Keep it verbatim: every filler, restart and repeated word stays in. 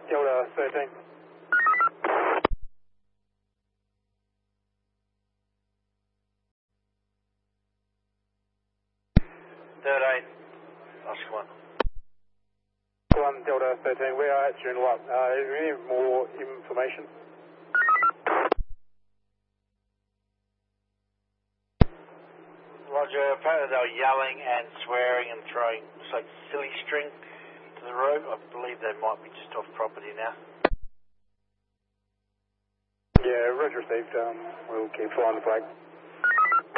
Delta thirteen. thirteen, Oscar one. one Delta thirteen, we are at Joondalup. Uh, is there any more information? Roger, apparently they were yelling and swearing and throwing like silly string to the road. I believe they might be just off property now. Yeah, roger received. Um, we'll keep flying the flag.